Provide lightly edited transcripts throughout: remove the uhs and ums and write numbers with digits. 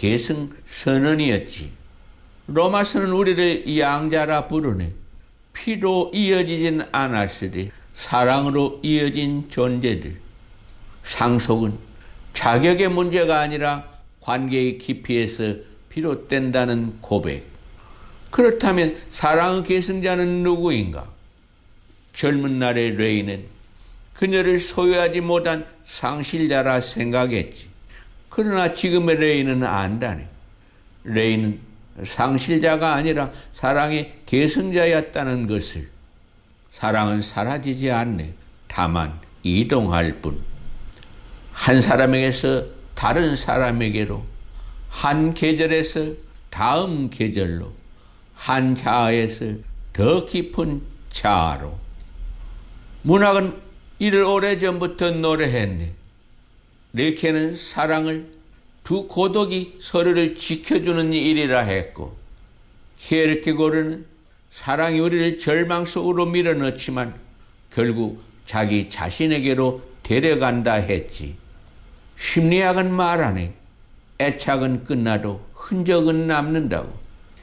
계승 선언이었지. 로마서는 우리를 양자라 부르네. 피로 이어지진 않았으리 사랑으로 이어진 존재들. 상속은 자격의 문제가 아니라 관계의 깊이에서 비롯된다는 고백. 그렇다면 사랑의 계승자는 누구인가? 젊은 날의 레이는 그녀를 소유하지 못한 상실자라 생각했지. 그러나 지금의 레이는 안다네. 레이는 상실자가 아니라 사랑의 계승자였다는 것을. 사랑은 사라지지 않네. 다만 이동할 뿐. 한 사람에게서 다른 사람에게로, 한 계절에서 다음 계절로, 한 자아에서 더 깊은 자아로. 문학은 이를 오래전부터 노래했네. 릴케는 사랑을 두 고독이 서로를 지켜주는 일이라 했고, 키에르케고르는 사랑이 우리를 절망 속으로 밀어넣지만 결국 자기 자신에게로 데려간다 했지. 심리학은 말하네. 애착은 끝나도 흔적은 남는다고.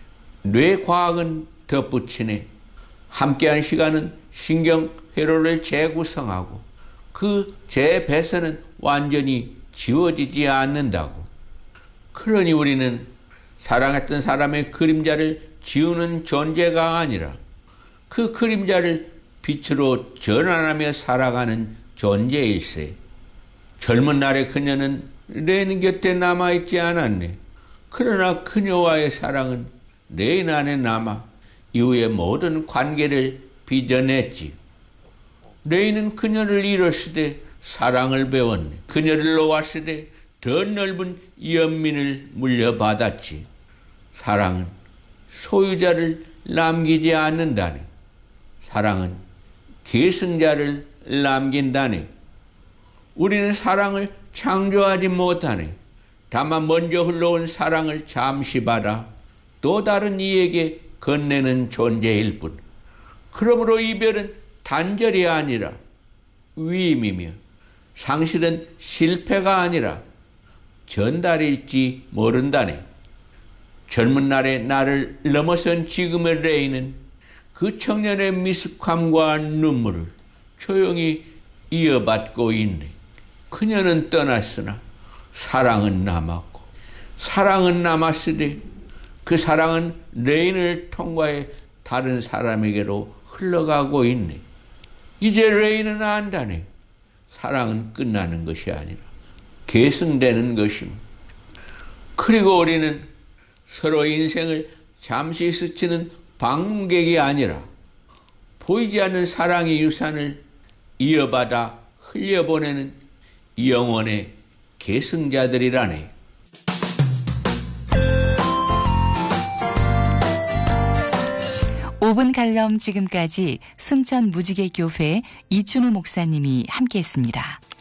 뇌과학은 덧붙이네. 함께한 시간은 신경회로를 재구성하고 그 재배선은 완전히 지워지지 않는다고. 그러니 우리는 사랑했던 사람의 그림자를 지우는 존재가 아니라 그 그림자를 빛으로 전환하며 살아가는 존재일세. 젊은 날의 그녀는 레인 곁에 남아있지 않았네. 그러나 그녀와의 사랑은 레인 안에 남아 이후의 모든 관계를 빚어냈지. 레인은 그녀를 잃었으되 사랑을 배웠네. 그녀를 놓았으되 더 넓은 연민을 물려받았지. 사랑은 소유자를 남기지 않는다네. 사랑은 계승자를 남긴다네. 우리는 사랑을 창조하지 못하네. 다만 먼저 흘러온 사랑을 잠시 받아 또 다른 이에게 건네는 존재일 뿐. 그러므로 이별은 단절이 아니라 위임이며 상실은 실패가 아니라 전달일지 모른다네. 젊은 날의 나를 넘어선 지금의 레이는 그 청년의 미숙함과 눈물을 조용히 이어받고 있네. 그녀는 떠났으나 사랑은 남았고, 사랑은 남았으되 그 사랑은 레인을 통과해 다른 사람에게로 흘러가고 있네. 이제 레인은 안다네. 사랑은 끝나는 것이 아니라 계승되는 것임. 그리고 우리는 서로 인생을 잠시 스치는 방문객이 아니라 보이지 않는 사랑의 유산을 이어받아 흘려보내는 영원의 계승자들이라네. 오분 칼럼 지금까지 순천 무지개 교회 이춘우 목사님이 함께했습니다.